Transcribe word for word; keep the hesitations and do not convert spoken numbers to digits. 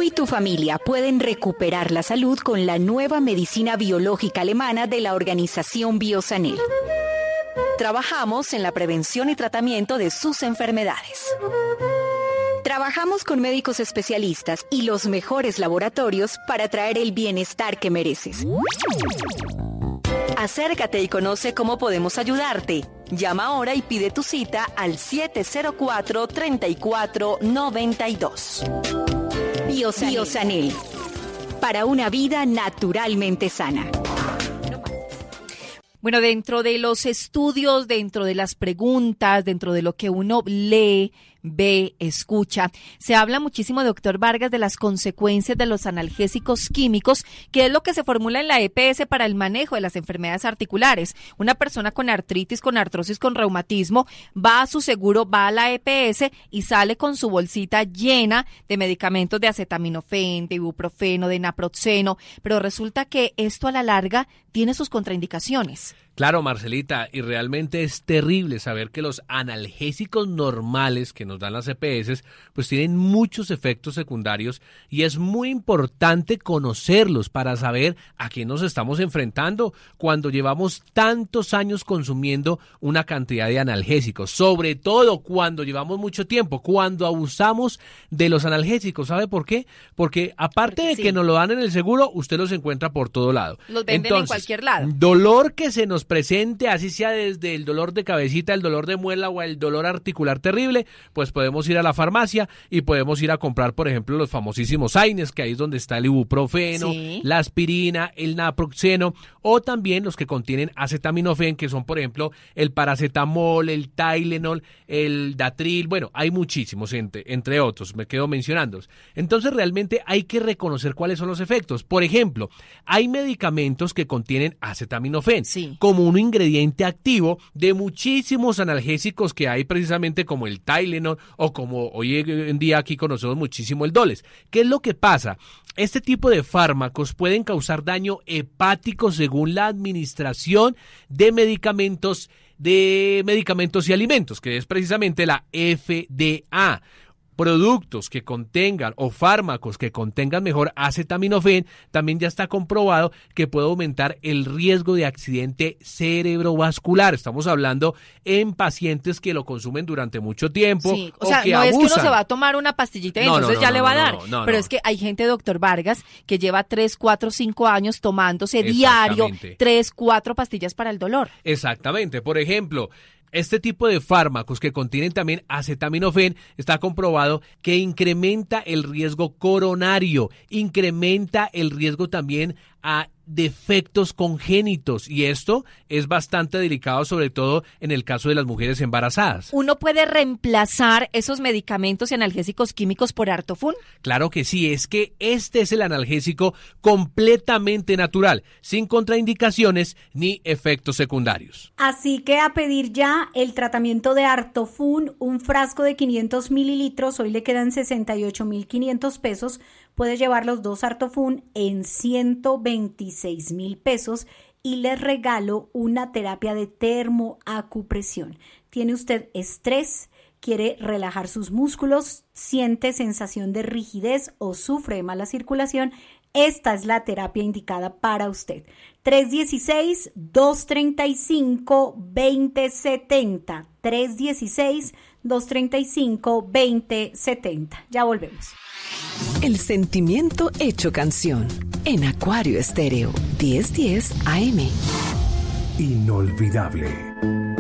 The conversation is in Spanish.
Tú y tu familia pueden recuperar la salud con la nueva medicina biológica alemana de la organización Biosanel. Trabajamos en la prevención y tratamiento de sus enfermedades. Trabajamos con médicos especialistas y los mejores laboratorios para traer el bienestar que mereces. Acércate y conoce cómo podemos ayudarte. Llama ahora y pide tu cita al siete cero cuatro, tres cuatro nueve dos. Biosanel. Biosanel. Para una vida naturalmente sana. Bueno, dentro de los estudios, dentro de las preguntas, dentro de lo que uno lee, ve, escucha, se habla muchísimo, doctor Vargas, de las consecuencias de los analgésicos químicos, que es lo que se formula en la E P S para el manejo de las enfermedades articulares. Una persona con artritis, con artrosis, con reumatismo, va a su seguro, va a la E P S y sale con su bolsita llena de medicamentos de acetaminofén, de ibuprofeno, de naproxeno, pero resulta que esto a la larga tiene sus contraindicaciones. Claro, Marcelita, y realmente es terrible saber que los analgésicos normales que nos dan las E P S pues tienen muchos efectos secundarios y es muy importante conocerlos para saber a qué nos estamos enfrentando cuando llevamos tantos años consumiendo una cantidad de analgésicos, sobre todo cuando llevamos mucho tiempo, cuando abusamos de los analgésicos. ¿Sabe por qué? Porque aparte Porque de sí. que nos lo dan en el seguro, usted los encuentra por todo lado. Los venden Entonces, en cualquier lado. Dolor que se nos presente, así sea desde el dolor de cabecita, el dolor de muela o el dolor articular terrible, pues podemos ir a la farmacia y podemos ir a comprar, por ejemplo, los famosísimos Aines, que ahí es donde está el ibuprofeno, sí. la aspirina, el naproxeno, o también los que contienen acetaminofén, que son, por ejemplo, el paracetamol, el Tylenol, el Datril, bueno, hay muchísimos, entre, entre otros, me quedo mencionando. Entonces, realmente hay que reconocer cuáles son los efectos. Por ejemplo, hay medicamentos que contienen acetaminofén, sí. como un ingrediente activo de muchísimos analgésicos que hay precisamente como el Tylenol o como hoy en día aquí conocemos muchísimo el Doles. ¿Qué es lo que pasa? Este tipo de fármacos pueden causar daño hepático según la administración de medicamentos, de medicamentos y alimentos, que es precisamente la F D A. Productos que contengan o fármacos que contengan mejor acetaminofén, también ya está comprobado que puede aumentar el riesgo de accidente cerebrovascular. Estamos hablando en pacientes que lo consumen durante mucho tiempo. Sí, o, o sea, que no abusan. Es que uno se va a tomar una pastillita y no, entonces no, no, ya no, le va no, a dar. No, no, pero no. Es que hay gente, doctor Vargas, que lleva tres, cuatro, cinco años tomándose diario tres, cuatro pastillas para el dolor. Exactamente. Por ejemplo, este tipo de fármacos que contienen también acetaminofén está comprobado que incrementa el riesgo coronario, incrementa el riesgo también a defectos congénitos y esto es bastante delicado, sobre todo en el caso de las mujeres embarazadas. ¿Uno puede reemplazar esos medicamentos y analgésicos químicos por Artofun? Claro que sí, es que este es el analgésico completamente natural, sin contraindicaciones ni efectos secundarios. Así que a pedir ya el tratamiento de Artofun, un frasco de quinientos mililitros, hoy le quedan sesenta y ocho mil quinientos pesos, puede llevar los dos Artofun en ciento veintiséis mil pesos y les regalo una terapia de termoacupresión. ¿Tiene usted estrés? ¿Quiere relajar sus músculos? ¿Siente sensación de rigidez o sufre de mala circulación? Esta es la terapia indicada para usted. tres uno seis, dos tres cinco, dos cero siete cero. tres uno seis, dos tres cinco, dos cero siete cero. Ya volvemos. El sentimiento hecho canción. En Acuario Estéreo, diez diez A M. Inolvidable.